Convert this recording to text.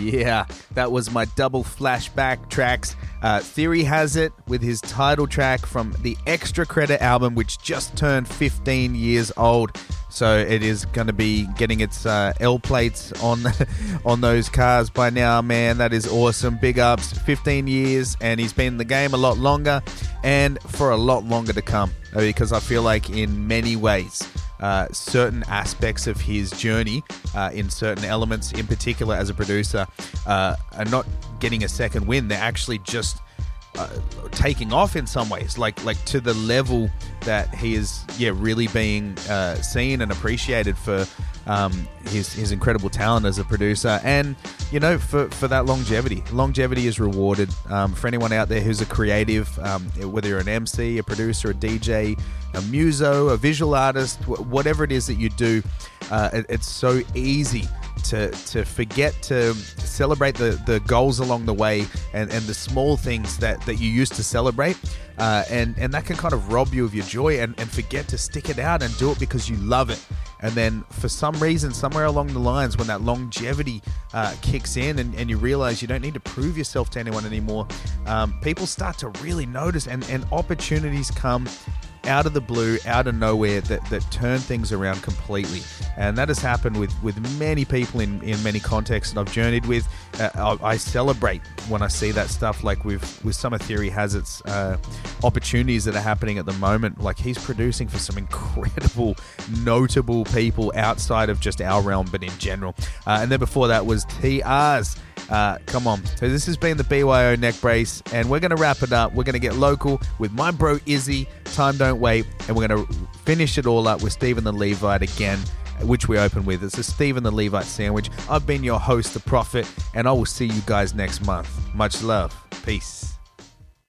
Yeah, that was my double flashback tracks. Theory Has It with his title track from the Extra Credit album, which just turned 15 years old. So it is going to be getting its L plates on those cars by now, man. That is awesome. Big ups, 15 years, and he's been in the game a lot longer and for a lot longer to come. Because I feel like in many ways, certain aspects of his journey, in certain elements, in particular as a producer, are not getting a second win. They're actually just taking off in some ways, like to the level that he is, really being seen and appreciated for his incredible talent as a producer, and for that longevity. Longevity is rewarded. For anyone out there who's a creative, whether you're an MC, a producer, a DJ, a muso, a visual artist, whatever it is that you do, it's so easy to forget to celebrate the goals along the way and the small things that you used to celebrate, and that can kind of rob you of your joy and forget to stick it out and do it because you love it. And then for some reason, somewhere along the lines, when that longevity kicks in and you realize you don't need to prove yourself to anyone anymore, people start to really notice, and opportunities come out of the blue, out of nowhere, that turn things around completely. And that has happened with many people in many contexts that I've journeyed with. I celebrate when I see that stuff, like with some of Theory Has It's opportunities that are happening at the moment. Like, he's producing for some incredible, notable people outside of just our realm, but in general. And then before that was TR's Come On. So this has been the BYO Neck Brace, and we're going to wrap it up. We're going to get local with my bro Izzy, Time Don't Wait, and we're going to finish it all up with Stephen the Levite again, which we open with. It's a Stephen the Levite sandwich. I've been your host, The Prophet, and I will see you guys next month. Much love. Peace.